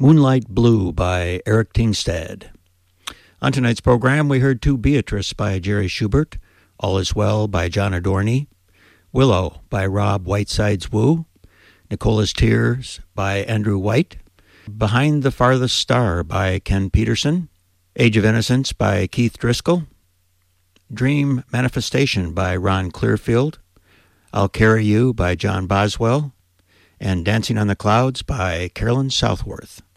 Moonlight Blue by Eric Tingstad. On tonight's program, we heard To Beatrice by Jerry Schubert, All Is Well by John Adorney, Willow by Rob Whitesides Wu, Nicola's Tears by Andrew White, Behind the Farthest Star by Ken Peterson, Age of Innocence by Keith Driscoll, Dream Manifestation by Ron Clearfield, I'll Carry You by John Boswell, and Dancing on the Clouds by Carolyn Southworth.